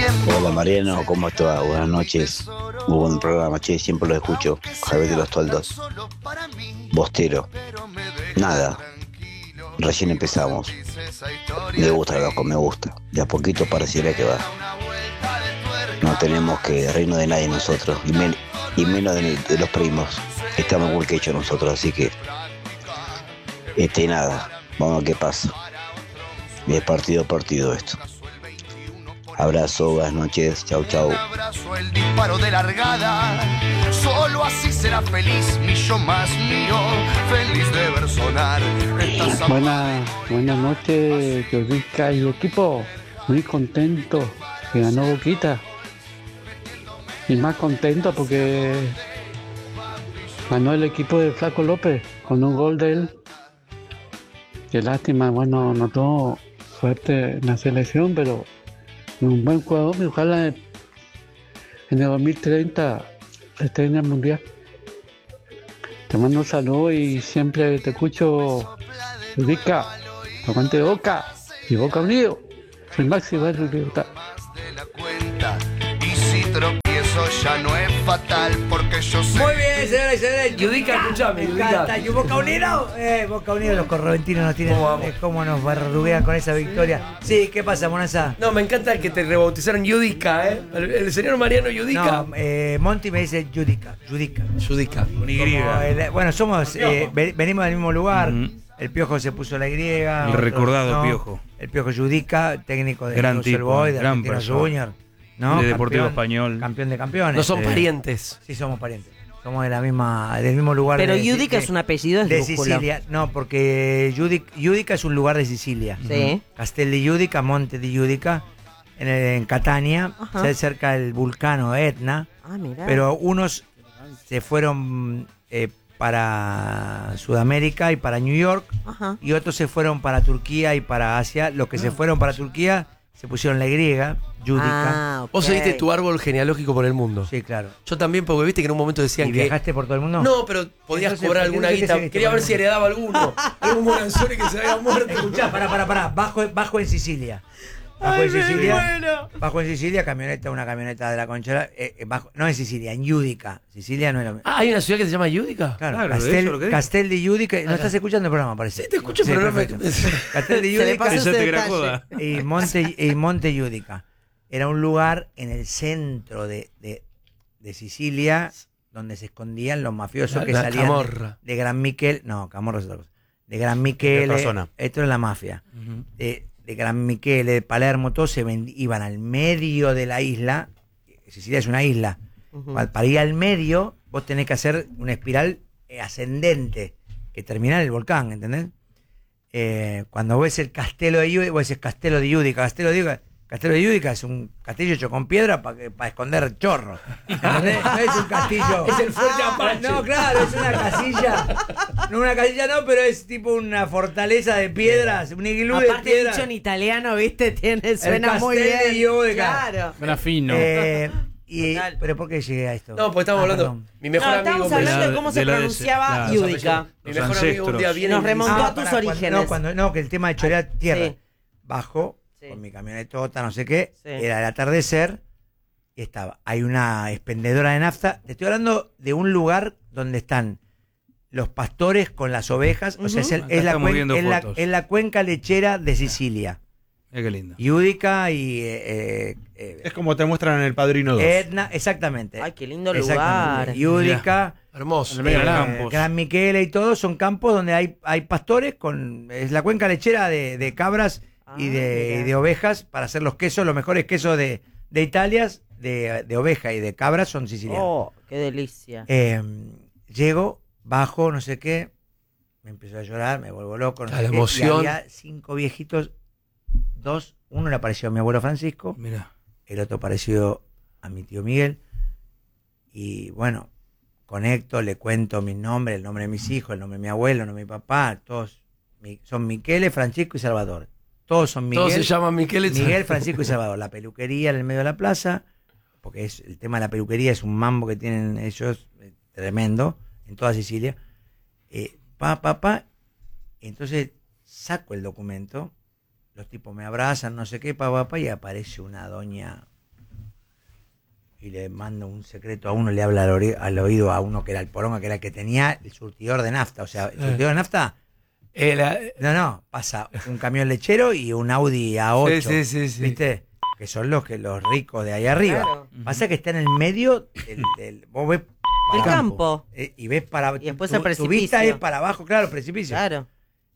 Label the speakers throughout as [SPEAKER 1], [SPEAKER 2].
[SPEAKER 1] Hola Mariano, ¿cómo estás? Buenas noches. Muy buen programa, che, siempre lo escucho. Javier de los Toldos. Bostero. Nada, recién empezamos. Me gusta, loco, me gusta. De a poquito pareciera que va. No tenemos que reino de nadie nosotros, y menos de los primos. Estamos igual que hechos nosotros, así que nada, vamos a ver qué pasa. Es partido a partido esto. Abrazo, buenas noches, chau chau.
[SPEAKER 2] Un abrazo, el disparo de largada. Solo así será feliz mi yo más mío. Feliz de ver sonar.
[SPEAKER 3] Buenas noches, Yudica y equipo. Muy contento que ganó Boquita. Y más contento porque ganó el equipo de Flaco López con un gol de él. Qué lástima, bueno, no tuvo suerte en la selección, pero un buen jugador y ojalá en el 2030 esté en el Mundial. Te mando un saludo y siempre te escucho, Yudica, aguante Boca y Boca Unido. Soy Maxi Barrio Libertad.
[SPEAKER 2] Tropiezo ya no es fatal porque yo sé.
[SPEAKER 4] Muy bien, señoras y señores.
[SPEAKER 5] Yudica, escuchame,
[SPEAKER 4] me
[SPEAKER 5] Yudica.
[SPEAKER 4] encanta. ¿Y Boca Unido? Boca Unido, los correventinos nos tienen. ¿Cómo nos barruguean con esa victoria? Sí, ¿qué pasa, Monaza?
[SPEAKER 5] No, me encanta que te rebautizaron Yudica, ¿eh? El señor Mariano Yudica.
[SPEAKER 4] No, Monty me dice Yudica.
[SPEAKER 5] Yudica, con Y.
[SPEAKER 4] Bueno, somos. Venimos del mismo lugar. El Piojo se puso la Y.
[SPEAKER 6] El recordado Piojo.
[SPEAKER 4] El Piojo Yudica, técnico de
[SPEAKER 6] Gran
[SPEAKER 4] Newell's
[SPEAKER 6] tipo,
[SPEAKER 4] Boys, de
[SPEAKER 6] gran
[SPEAKER 4] Argentinos
[SPEAKER 6] persona.
[SPEAKER 4] Junior. ¿No?
[SPEAKER 6] De Deportivo Español.
[SPEAKER 4] Campeón de campeones.
[SPEAKER 5] No son parientes.
[SPEAKER 4] Sí, somos parientes. Somos del mismo lugar.
[SPEAKER 7] Pero Yudica es un apellido
[SPEAKER 4] de
[SPEAKER 7] esdrújulo.
[SPEAKER 4] Sicilia. No, porque Yudica es un lugar de Sicilia.
[SPEAKER 7] Sí.
[SPEAKER 4] Castel di Yudica, Monte di Yudica, en Catania, cerca del vulcano Etna.
[SPEAKER 7] Ah, mirá.
[SPEAKER 4] Pero unos se fueron para Sudamérica y para New York, y otros se fueron para Turquía y para Asia. Los que se fueron para Turquía se pusieron la Y, Yudica.
[SPEAKER 7] Okay.
[SPEAKER 5] Vos seguiste tu árbol genealógico por el mundo.
[SPEAKER 4] Sí, claro.
[SPEAKER 5] Yo también, porque viste que en un momento decían
[SPEAKER 4] ¿Y
[SPEAKER 5] que...
[SPEAKER 4] viajaste por todo el mundo?
[SPEAKER 5] No, pero podías
[SPEAKER 4] Entonces,
[SPEAKER 5] cobrar
[SPEAKER 4] ¿por qué
[SPEAKER 5] alguna
[SPEAKER 4] dices que
[SPEAKER 5] guita.
[SPEAKER 4] seguiste
[SPEAKER 5] Quería
[SPEAKER 4] por
[SPEAKER 5] ver
[SPEAKER 4] el
[SPEAKER 5] si
[SPEAKER 4] mundo?
[SPEAKER 5] heredaba alguno. Algún Moranzoni que se había muerto.
[SPEAKER 4] Escuchá, pará. Bajo en Sicilia. Bajo en Sicilia, una camioneta de la Conchera. No en Sicilia, en Yudica. Sicilia no era.
[SPEAKER 5] Ah, ¿hay una ciudad que se llama Yudica?
[SPEAKER 4] Claro,
[SPEAKER 6] de eso lo que
[SPEAKER 4] Castel di Yudica. No estás escuchando el programa, parece.
[SPEAKER 5] Sí, te escucho, pero no me...
[SPEAKER 4] Castel di
[SPEAKER 7] Se le
[SPEAKER 4] Yudica
[SPEAKER 7] pasó ese
[SPEAKER 6] Eso te
[SPEAKER 7] detalle.
[SPEAKER 6] joda.
[SPEAKER 4] y Monte Yudica. Era un lugar en el centro de Sicilia donde se escondían los mafiosos que salían
[SPEAKER 5] Camorra.
[SPEAKER 4] de Gran Michele. No, Camorra es otra cosa. De Gran Michele.
[SPEAKER 6] otra zona.
[SPEAKER 4] Esto es la mafia. De Gran Michele, de Palermo, todos iban al medio de la isla. Sicilia es una isla. Para ir al medio, vos tenés que hacer una espiral ascendente que termina en el volcán, ¿entendés? Cuando ves el castelo de Yudica, vos decís Castelo de Yudica. Castelo de Yudica es un castillo hecho con piedra para esconder chorros. ¿Entendés? No es un castillo.
[SPEAKER 5] Es el fuerte Apache.
[SPEAKER 4] No, claro, es una casilla. No, una casilla no, pero es tipo una fortaleza de piedras, un iglú de
[SPEAKER 7] Aparte
[SPEAKER 4] piedra.
[SPEAKER 7] dicho en italiano, ¿viste? Suena muy
[SPEAKER 4] Castel de
[SPEAKER 7] bien.
[SPEAKER 4] Yudica.
[SPEAKER 7] Claro.
[SPEAKER 6] Era fino.
[SPEAKER 4] ¿Pero por qué llegué a esto?
[SPEAKER 5] No, porque estamos hablando...
[SPEAKER 4] Perdón.
[SPEAKER 5] Mi mejor
[SPEAKER 7] No,
[SPEAKER 5] amigo...
[SPEAKER 7] estábamos hablando de
[SPEAKER 6] la-
[SPEAKER 7] cómo
[SPEAKER 6] de
[SPEAKER 7] se
[SPEAKER 6] la-
[SPEAKER 7] pronunciaba
[SPEAKER 6] la-
[SPEAKER 7] Yudica.
[SPEAKER 5] Mi
[SPEAKER 6] Los
[SPEAKER 5] mejor amigo un día
[SPEAKER 6] ancestros.
[SPEAKER 5] viene
[SPEAKER 7] Nos
[SPEAKER 5] y me dice,
[SPEAKER 7] remontó a tus
[SPEAKER 4] pará,
[SPEAKER 7] orígenes.
[SPEAKER 4] Que el tema de chorear tierra.
[SPEAKER 7] Sí.
[SPEAKER 4] Bajo,
[SPEAKER 7] Sí.
[SPEAKER 4] con mi camionetota, no sé qué,
[SPEAKER 7] Sí.
[SPEAKER 4] era el atardecer, y hay una expendedora de nafta. Te estoy hablando de un lugar donde están los pastores con las ovejas, o sea, es
[SPEAKER 6] Acá estamos viendo fotos.
[SPEAKER 4] es la cuenca lechera de Sicilia.
[SPEAKER 6] Qué lindo.
[SPEAKER 4] Yudica y
[SPEAKER 8] Es como te muestran en El Padrino 2.
[SPEAKER 4] Etna, exactamente.
[SPEAKER 7] Ay, qué lindo
[SPEAKER 4] Exactamente.
[SPEAKER 7] lugar.
[SPEAKER 4] Yudica,
[SPEAKER 5] hermoso.
[SPEAKER 6] En el medio de campos.
[SPEAKER 4] Gran Michele y todo son campos donde hay pastores es la cuenca lechera de cabras y
[SPEAKER 7] mira.
[SPEAKER 4] de ovejas para hacer los quesos, los mejores quesos de Italia, de oveja y de cabras son sicilianos.
[SPEAKER 7] Oh, qué delicia.
[SPEAKER 4] Llego, bajo, no sé qué, me empezó a llorar, me vuelvo loco. No
[SPEAKER 5] A
[SPEAKER 4] sé
[SPEAKER 5] la
[SPEAKER 4] qué,
[SPEAKER 5] emoción.
[SPEAKER 4] Y había 5 viejitos, uno le apareció a mi abuelo Francisco,
[SPEAKER 6] Mira.
[SPEAKER 4] el otro pareció a mi tío Miguel. Y bueno, conecto, le cuento mi nombre, el nombre de mis hijos, el nombre de mi abuelo, el nombre de mi papá. Todos son Michele, Francisco y Salvador. Todos son Miguel.
[SPEAKER 5] Todos se llaman Miquel.
[SPEAKER 4] Miguel, Francisco y Salvador. La peluquería en el medio de la plaza, porque el tema de la peluquería es un mambo que tienen ellos tremendo en toda Sicilia. Entonces saco el documento, los tipos me abrazan, no sé qué, y aparece una doña y le mando un secreto a uno, le habla al oído a uno que era el Poronga, que era el que tenía el surtidor de nafta. O sea, el surtidor de nafta... pasa un camión lechero y un Audi A8,
[SPEAKER 5] Sí.
[SPEAKER 4] ¿viste? Que son los ricos de ahí arriba.
[SPEAKER 7] Claro.
[SPEAKER 4] Pasa que está en el medio vos ves
[SPEAKER 7] El
[SPEAKER 4] para
[SPEAKER 7] campo.
[SPEAKER 4] y ves para...
[SPEAKER 7] Y después
[SPEAKER 4] tu
[SPEAKER 7] el precipicio.
[SPEAKER 4] vista es para abajo, claro, el precipicio.
[SPEAKER 7] Claro.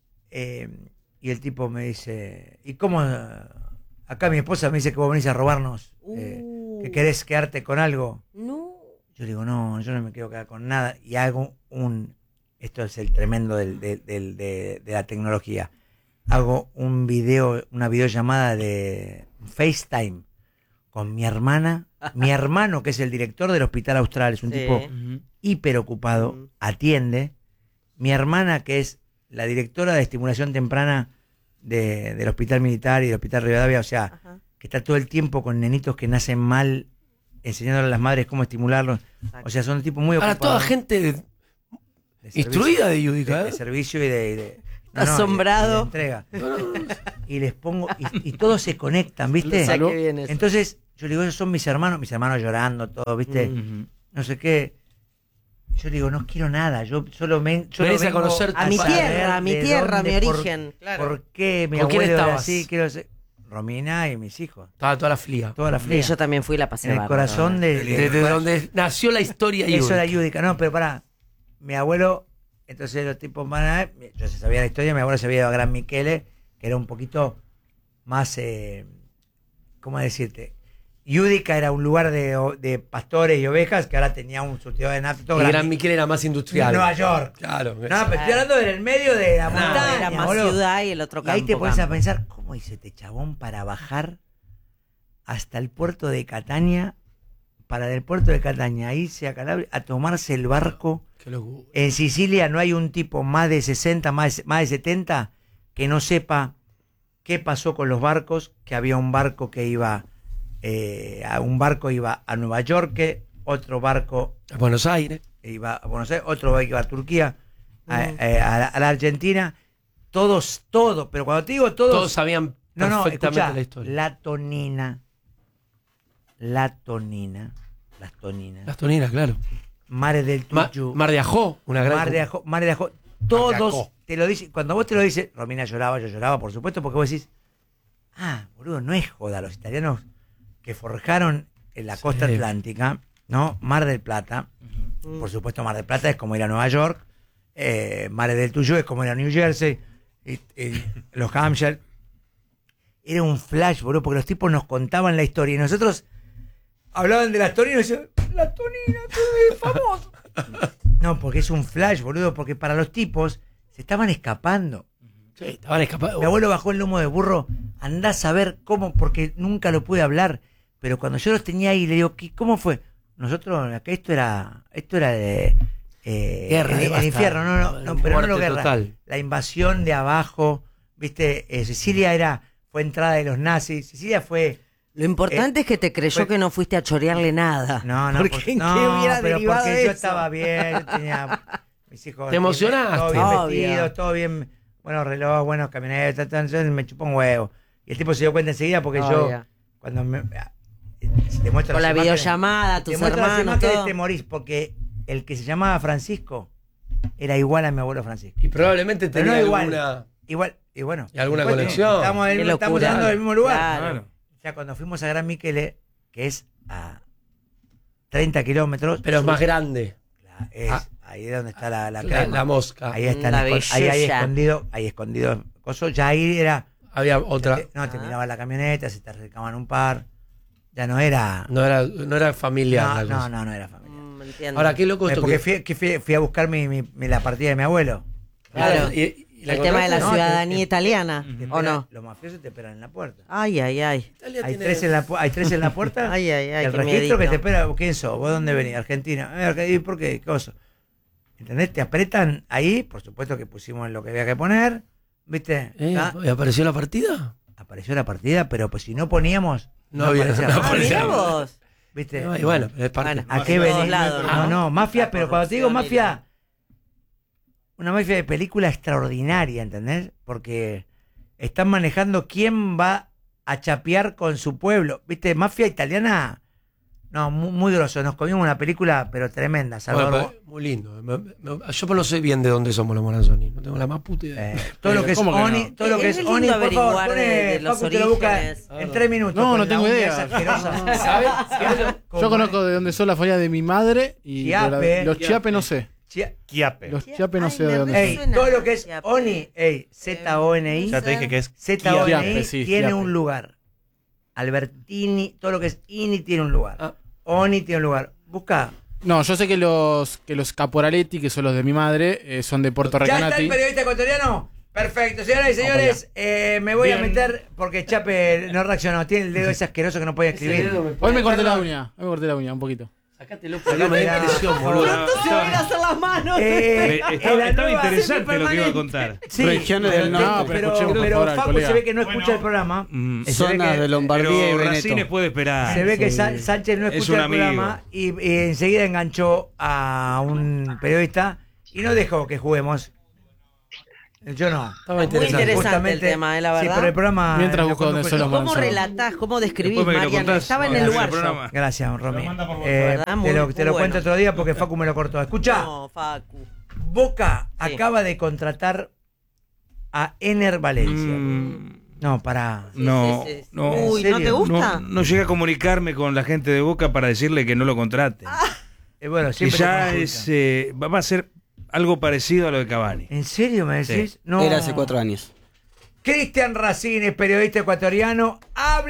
[SPEAKER 4] Y el tipo me dice, ¿y cómo? Acá mi esposa me dice que vos venís a robarnos, que querés quedarte con algo.
[SPEAKER 7] No.
[SPEAKER 4] Yo digo, no, yo no me quiero quedar con nada. Y hago esto es el tremendo de la tecnología. Hago una videollamada de FaceTime con mi hermana, mi hermano, que es el director del Hospital Austral, es un tipo hiper ocupado, atiende. Mi hermana, que es la directora de estimulación temprana del Hospital Militar y del Hospital Rivadavia, o sea, que está todo el tiempo con nenitos que nacen mal, enseñándole a las madres cómo estimularlos. O sea, son tipos muy ocupados.
[SPEAKER 5] Ahora toda gente instruida de Yudica.
[SPEAKER 4] De servicio y de
[SPEAKER 7] asombrado.
[SPEAKER 4] de entrega. Y les pongo, y todos se conectan, ¿viste? Entonces, yo le digo, esos son mis hermanos llorando, todo, ¿viste? No sé qué. Yo digo, no quiero nada, yo solo vengo
[SPEAKER 5] a conocer
[SPEAKER 7] a mi tierra, mi origen.
[SPEAKER 4] ¿Por qué mi
[SPEAKER 5] ¿Con quién
[SPEAKER 4] abuelo era
[SPEAKER 5] estabas?
[SPEAKER 4] así? Quiero ser... Romina y mis hijos.
[SPEAKER 5] Estaba toda la flia.
[SPEAKER 4] Toda la flia.
[SPEAKER 7] Yo también fui la pasé
[SPEAKER 4] en el
[SPEAKER 7] bárbaro.
[SPEAKER 4] corazón
[SPEAKER 5] Desde donde nació la historia
[SPEAKER 4] Eso
[SPEAKER 5] Yudica.
[SPEAKER 4] era Yudica. No, pero pará. Mi abuelo, entonces los tipos van a ver, yo se sabía la historia, mi abuelo se había ido a Gran Michele, que era un poquito más, ¿cómo decirte? Yudica era un lugar de pastores y ovejas que ahora tenía un surtidor de nafta.
[SPEAKER 5] Y Gran Miquel era más industrial.
[SPEAKER 4] Nueva York.
[SPEAKER 5] Claro.
[SPEAKER 4] No, pero estoy hablando en el medio de la montaña.
[SPEAKER 7] Era más
[SPEAKER 4] boludo.
[SPEAKER 7] ciudad y el otro
[SPEAKER 4] Y
[SPEAKER 7] campo.
[SPEAKER 4] ahí te pones a pensar, ¿cómo hizo este chabón para bajar hasta el puerto de Catania? Para del puerto de Catania irse a Calabria a tomarse el barco.
[SPEAKER 5] Qué locura.
[SPEAKER 4] En Sicilia no hay un tipo más de 60, más de 70 que no sepa qué pasó con los barcos, que había un barco que iba iba a Nueva York, otro barco
[SPEAKER 5] A Buenos Aires.
[SPEAKER 4] iba a Buenos Aires, otro iba a Turquía, a la Argentina, todo, pero cuando te digo
[SPEAKER 5] Todos sabían
[SPEAKER 4] no,
[SPEAKER 5] perfectamente
[SPEAKER 4] escuchá,
[SPEAKER 5] la historia.
[SPEAKER 4] las toninas,
[SPEAKER 5] Las toninas, claro.
[SPEAKER 4] Mares del Tuyú,
[SPEAKER 5] Mar de Ajó, una gran.
[SPEAKER 4] Mar de Ajó, todos te lo dicen, cuando vos te lo dices, Romina lloraba, yo lloraba, por supuesto, porque vos decís, boludo, no es joda, los italianos que forjaron en la costa atlántica, ¿no? Mar del Plata, por supuesto Mar del Plata es como ir a Nueva York, Mares del Tuyú es como ir a New Jersey, y los Hampshire. Era un flash, boludo, porque los tipos nos contaban la historia y nosotros hablaban de las toninas y decían, las toninas, es famoso. No, porque es un flash, boludo, porque para los tipos se estaban escapando.
[SPEAKER 5] Sí, estaban escapando.
[SPEAKER 4] Mi abuelo bajó el lomo de burro, andás a ver cómo, porque nunca lo pude hablar, pero cuando yo los tenía ahí, le digo, ¿cómo fue? Nosotros, acá esto era de
[SPEAKER 5] guerra,
[SPEAKER 4] el infierno, no, pero no lo guerra,
[SPEAKER 5] total.
[SPEAKER 4] La invasión de abajo, viste, Sicilia fue entrada de los nazis, Sicilia fue...
[SPEAKER 7] Lo importante es que te creyó que no fuiste a chorearle nada.
[SPEAKER 4] No,
[SPEAKER 7] porque ¿en
[SPEAKER 4] no,
[SPEAKER 7] qué hubiera
[SPEAKER 4] pero
[SPEAKER 7] derivado
[SPEAKER 4] porque
[SPEAKER 7] eso?
[SPEAKER 4] yo estaba bien, yo tenía mis hijos...
[SPEAKER 5] ¿Te emocionaste?
[SPEAKER 4] Todo bien
[SPEAKER 7] Obvio.
[SPEAKER 4] vestidos, todo bien, buenos relojes, buenos camionetas, entonces me chupó un huevo. Y el tipo se dio cuenta enseguida porque
[SPEAKER 7] Obvio.
[SPEAKER 4] yo, cuando si te muestro
[SPEAKER 7] Con la
[SPEAKER 4] las imágenes,
[SPEAKER 7] videollamada, tus
[SPEAKER 4] te muestro las
[SPEAKER 7] hermanos,
[SPEAKER 4] imágenes,
[SPEAKER 7] todo.
[SPEAKER 4] te morís, porque el que se llamaba Francisco era igual a mi abuelo Francisco.
[SPEAKER 5] Y probablemente
[SPEAKER 4] Pero
[SPEAKER 5] tenía
[SPEAKER 4] no igual.
[SPEAKER 5] alguna.
[SPEAKER 4] Igual, y bueno.
[SPEAKER 5] ¿Y alguna
[SPEAKER 4] después
[SPEAKER 5] conexión?
[SPEAKER 4] Estamos
[SPEAKER 7] Qué locura.
[SPEAKER 4] hablando del mismo lugar.
[SPEAKER 7] Claro.
[SPEAKER 4] O sea, cuando fuimos a Gran Michele, que es a 30 kilómetros.
[SPEAKER 5] Pero es más grande.
[SPEAKER 4] Ahí es donde está la
[SPEAKER 5] La
[SPEAKER 4] crema.
[SPEAKER 5] mosca.
[SPEAKER 4] Ahí está
[SPEAKER 7] La
[SPEAKER 4] ahí escondido coso. Ya ahí era.
[SPEAKER 5] Había otra.
[SPEAKER 4] Te miraban la camioneta, se te acercaban un par. Ya no era.
[SPEAKER 5] No era familiar. la cosa.
[SPEAKER 4] No era familiar.
[SPEAKER 7] Entiendo.
[SPEAKER 5] Ahora, qué loco esto.
[SPEAKER 4] Porque
[SPEAKER 5] que-
[SPEAKER 4] fui a buscar la partida de mi abuelo.
[SPEAKER 7] Claro.
[SPEAKER 5] Y la
[SPEAKER 7] El tema de la
[SPEAKER 5] encontraste?
[SPEAKER 4] No,
[SPEAKER 7] ciudadanía italiana,
[SPEAKER 4] Te
[SPEAKER 7] ¿o no?
[SPEAKER 4] Los mafiosos te esperan en la puerta.
[SPEAKER 7] Ay, ay, ay.
[SPEAKER 5] Italia
[SPEAKER 4] Hay
[SPEAKER 5] tiene-
[SPEAKER 4] tres en la puerta.
[SPEAKER 7] Ay, ay, ay,
[SPEAKER 4] El
[SPEAKER 7] qué
[SPEAKER 4] registro
[SPEAKER 7] miedito.
[SPEAKER 4] que te espera. ¿Quién sos? ¿Vos dónde venís? Argentina. ¿Y por qué? ¿Qué oso? ¿Entendés? Te apretan ahí. Por supuesto que pusimos lo que había que poner. ¿Viste? ¿Ah?
[SPEAKER 5] ¿Y apareció la partida?
[SPEAKER 4] Apareció la partida, pero pues si no poníamos.
[SPEAKER 5] No había-
[SPEAKER 4] aparecía
[SPEAKER 5] no
[SPEAKER 4] nada.
[SPEAKER 7] Ah, mirá
[SPEAKER 5] aparecía.
[SPEAKER 7] vos.
[SPEAKER 4] ¿Viste?
[SPEAKER 5] Y bueno, es parte.
[SPEAKER 7] Bueno.
[SPEAKER 4] ¿A qué
[SPEAKER 7] En todos
[SPEAKER 4] venís?
[SPEAKER 7] lados,
[SPEAKER 4] No,
[SPEAKER 7] ¿no?
[SPEAKER 4] no, mafia,
[SPEAKER 7] La
[SPEAKER 4] pero cuando te digo
[SPEAKER 7] corrupción y
[SPEAKER 4] mafia, una mafia de película extraordinaria, ¿entendés? Porque están manejando quién va a chapear con su pueblo. ¿Viste? Mafia italiana No, muy grosso. Nos comimos una película, pero tremenda, Salvador.
[SPEAKER 5] Bueno, muy lindo. Yo no sé bien de dónde somos los Moranzoni. No tengo la más puta idea.
[SPEAKER 4] Todo lo que es Oni, todo lo que es Oni, por favor, pone, Facu te lo busca en 3 minutos.
[SPEAKER 9] No tengo idea.
[SPEAKER 4] ¿Sabes?
[SPEAKER 9] Yo conozco de dónde son las familias de mi madre y los Chiape no sé.
[SPEAKER 8] Chiape.
[SPEAKER 9] Los Chiape no sé de dónde son.
[SPEAKER 4] Todo lo que es Oni, Z-O-N-I.
[SPEAKER 8] Ya te dije que es
[SPEAKER 4] Z-O-N-I
[SPEAKER 9] sí,
[SPEAKER 4] tiene
[SPEAKER 9] Chiape.
[SPEAKER 4] un lugar. Albertini, todo lo que es Ini tiene un lugar. Oni tiene un lugar. Busca.
[SPEAKER 9] No, yo sé que los Caporaletti, que son los de mi madre, son de Puerto
[SPEAKER 4] ¿Ya está
[SPEAKER 9] Recanati.
[SPEAKER 4] el periodista ecuatoriano? Perfecto, señoras y señores, me voy a meter porque Chape no reaccionó. Tiene el dedo ese asqueroso que no podía escribir.
[SPEAKER 9] Hoy me corté la uña. un poquito.
[SPEAKER 5] Sacátelo, porque me da impresión, boludo.
[SPEAKER 7] Se van a hacer las manos.
[SPEAKER 6] Estaba interesante lo que iba a contar.
[SPEAKER 4] Sí,
[SPEAKER 9] Regiones del norte.
[SPEAKER 4] pero
[SPEAKER 9] escuchemos, por favor, al
[SPEAKER 4] Facu
[SPEAKER 9] colega.
[SPEAKER 4] se ve que no escucha el programa.
[SPEAKER 10] Zonas de Lombardía y
[SPEAKER 6] Pero
[SPEAKER 10] Veneto.
[SPEAKER 6] Racines puede esperar.
[SPEAKER 4] Se ve que Sánchez no
[SPEAKER 6] Es
[SPEAKER 4] escucha
[SPEAKER 6] un
[SPEAKER 4] el
[SPEAKER 6] amigo.
[SPEAKER 4] programa y enseguida enganchó a un periodista y no dejó que juguemos. Yo no.
[SPEAKER 5] Estaba interesante.
[SPEAKER 7] interesante
[SPEAKER 4] Justamente,
[SPEAKER 7] el tema, la
[SPEAKER 4] Sí,
[SPEAKER 7] verdad.
[SPEAKER 4] pero el programa.
[SPEAKER 9] Mientras
[SPEAKER 4] lo
[SPEAKER 9] busco dónde
[SPEAKER 4] condujo
[SPEAKER 9] son
[SPEAKER 4] yo.
[SPEAKER 9] los
[SPEAKER 7] ¿Cómo
[SPEAKER 9] Moranzoni.
[SPEAKER 7] relatás? ¿Cómo describís,
[SPEAKER 6] Después me lo
[SPEAKER 7] Marian?
[SPEAKER 6] contás.
[SPEAKER 7] Estaba en el lugar yo.
[SPEAKER 6] programa.
[SPEAKER 4] Gracias, Romy.
[SPEAKER 7] ¿Verdad? Muy
[SPEAKER 4] Te lo
[SPEAKER 7] bueno.
[SPEAKER 4] cuento otro día porque Facu me lo cortó. Escucha,
[SPEAKER 7] No, Facu.
[SPEAKER 4] Boca
[SPEAKER 7] Sí.
[SPEAKER 4] acaba de contratar a Ener Valencia. No, para.
[SPEAKER 6] No,
[SPEAKER 7] Sí, sí, sí.
[SPEAKER 6] no.
[SPEAKER 7] Uy, ¿no te
[SPEAKER 4] ¿En serio?
[SPEAKER 7] gusta?
[SPEAKER 6] No llegué a comunicarme con la gente de Boca para decirle que no lo contrate.
[SPEAKER 4] Bueno,
[SPEAKER 6] Que
[SPEAKER 4] siempre
[SPEAKER 6] ya
[SPEAKER 4] te
[SPEAKER 6] es,
[SPEAKER 4] consultan.
[SPEAKER 6] va a ser algo parecido a lo de Cavani.
[SPEAKER 4] ¿En serio me decís?
[SPEAKER 6] Sí.
[SPEAKER 4] No.
[SPEAKER 10] Era hace 4 años.
[SPEAKER 4] Cristian Racines, periodista ecuatoriano, habla.